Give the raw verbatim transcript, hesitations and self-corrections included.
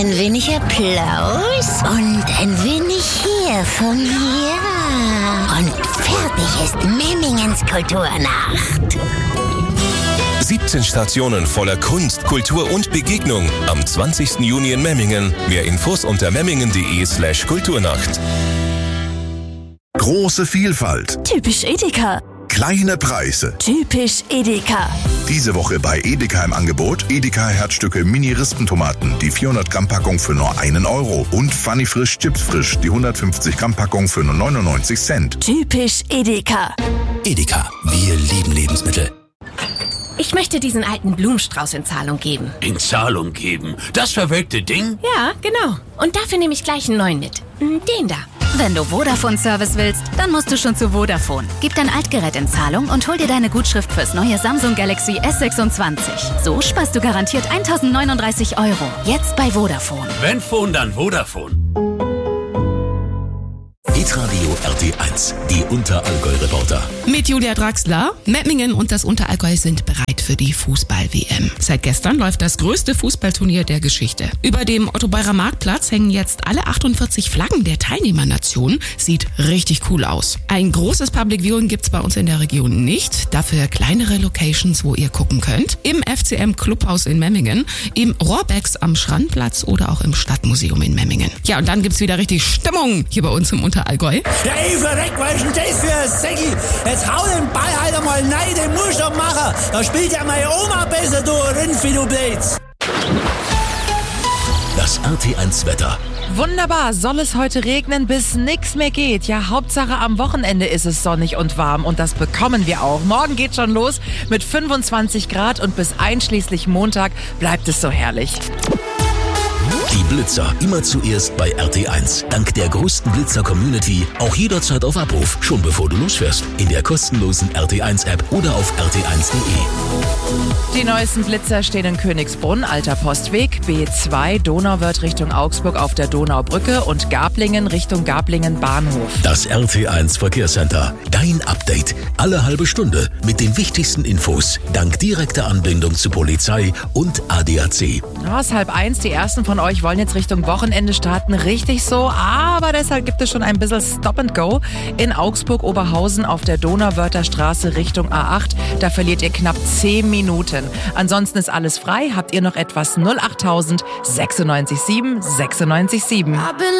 Ein wenig Applaus und ein wenig hier von mir. Und fertig ist Memmingens Kulturnacht. siebzehn Stationen voller Kunst, Kultur und Begegnung am zwanzigsten Juni in Memmingen. Mehr Infos unter memmingen.de slash Kulturnacht. Große Vielfalt. Typisch Edeka. Kleine Preise. Typisch Edeka. Diese Woche bei Edeka im Angebot Edeka Herzstücke Mini-Rispentomaten, die vierhundert Gramm Packung für nur einen Euro und Funny Frisch Chips Frisch, die hundertfünfzig Gramm Packung für nur neunundneunzig Cent. Typisch Edeka. Edeka, wir lieben Lebensmittel. Ich möchte diesen alten Blumenstrauß in Zahlung geben. In Zahlung geben? Das verwelkte Ding? Ja, genau. Und dafür nehme ich gleich einen neuen mit. Den da. Wenn du Vodafone-Service willst, dann musst du schon zu Vodafone. Gib dein Altgerät in Zahlung und hol dir deine Gutschrift fürs neue Samsung Galaxy S sechsundzwanzig. So sparst du garantiert eintausendneununddreißig Euro. Jetzt bei Vodafone. Wenn Phone, dann Vodafone. Hitradio R T eins, die Unterallgäu-Reporter. Mit Julia Draxler. Memmingen und das Unterallgäu sind bereit für die Fußball-W M. Seit gestern läuft das größte Fußballturnier der Geschichte. Über dem Otto-Beurer Marktplatz hängen jetzt alle achtundvierzig Flaggen der Teilnehmernationen. Sieht richtig cool aus. Ein großes Public Viewing gibt's bei uns in der Region nicht. Dafür kleinere Locations, wo ihr gucken könnt. Im F C M Clubhaus in Memmingen, im Rohrbecks am Schrandplatz oder auch im Stadtmuseum in Memmingen. Ja, und dann gibt's wieder richtig Stimmung hier bei uns im Unterallgäu. Ja, ey, verreck, was ist denn das für ein Säcki? Jetzt hau den Ball halt einmal rein, den musst du doch machen. Da spielt ja meine Oma besser, du Rindvieh, du Blitz. Das R T eins Wetter. Wunderbar, soll es heute regnen, bis nichts mehr geht. Ja, Hauptsache am Wochenende ist es sonnig und warm und das bekommen wir auch. Morgen geht schon los mit fünfundzwanzig Grad und bis einschließlich Montag bleibt es so herrlich. Die Blitzer immer zuerst bei R T eins. Dank der größten Blitzer-Community auch jederzeit auf Abruf, schon bevor du losfährst. In der kostenlosen R T eins App oder auf r t eins punkt de. Die neuesten Blitzer stehen in Königsbrunn, Alter Postweg, B zwei, Donauwörth Richtung Augsburg auf der Donaubrücke und Gablingen Richtung Gablingen Bahnhof. Das R T eins Verkehrscenter. Dein Update. Alle halbe Stunde mit den wichtigsten Infos. Dank direkter Anbindung zu Polizei und A D A C. Ja, es ist halb eins. Die ersten von euch wollen jetzt Richtung Wochenende starten. Richtig so, aber deshalb gibt es schon ein bisschen Stop and Go. In Augsburg-Oberhausen auf der Donauwörther Straße Richtung A acht. Da verliert ihr knapp zehn Minuten. Ansonsten ist alles frei. Habt ihr noch etwas? null acht null null null sechsundneunzig sieben sechsundneunzig sieben.